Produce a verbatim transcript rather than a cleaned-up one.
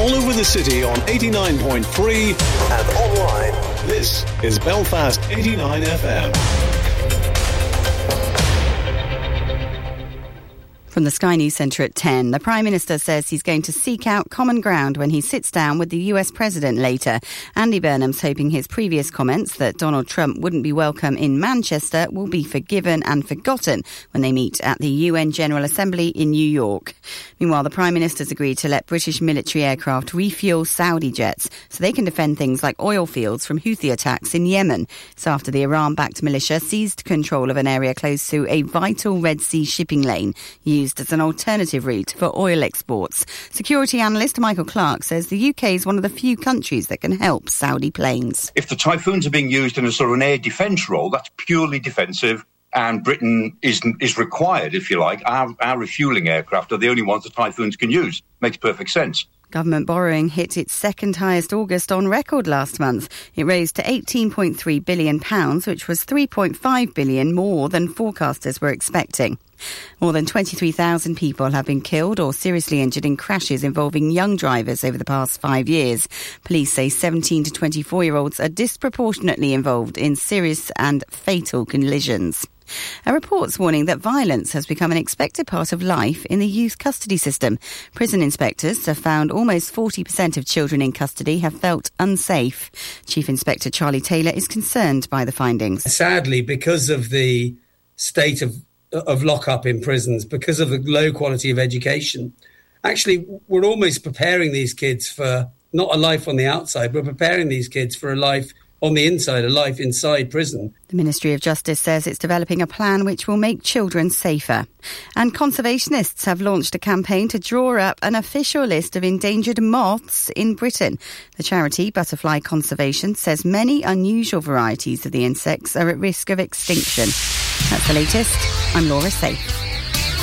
all over the city on eighty-nine point three and online. This is Belfast eighty-nine F M. From the Sky News Centre at ten, the Prime Minister says he's going to seek out common ground when he sits down with the U S President later. Andy Burnham's hoping his previous comments that Donald Trump wouldn't be welcome in Manchester will be forgiven and forgotten when they meet at the U N General Assembly in New York. Meanwhile, the Prime Minister's agreed to let British military aircraft refuel Saudi jets so they can defend things like oil fields from Houthi attacks in Yemen. So after the Iran-backed militia seized control of an area close to a vital Red Sea shipping lane used as an alternative route for oil exports. Security analyst Michael Clark says the U K is one of the few countries that can help Saudi planes. If the Typhoons are being used in a sort of an air defence role, that's purely defensive, and Britain is is required, if you like. Our, our refuelling aircraft are the only ones the Typhoons can use. Makes perfect sense. Government borrowing hit its second highest August on record last month. It rose to eighteen point three billion pounds, which was three point five billion pounds more than forecasters were expecting. More than twenty-three thousand people have been killed or seriously injured in crashes involving young drivers over the past five years. Police say seventeen to twenty-four-year-olds are disproportionately involved in serious and fatal collisions. A report's warning that violence has become an expected part of life in the youth custody system. Prison inspectors have found almost forty percent of children in custody have felt unsafe. Chief Inspector Charlie Taylor is concerned by the findings. Sadly, because of the state of of lockup in prisons, because of the low quality of education, actually we're almost preparing these kids for not a life on the outside, we're preparing these kids for a life on the inside, a life inside prison. The Ministry of Justice says it's developing a plan which will make children safer. And conservationists have launched a campaign to draw up an official list of endangered moths in Britain. The charity Butterfly Conservation says many unusual varieties of the insects are at risk of extinction. That's the latest. I'm Laura Safe.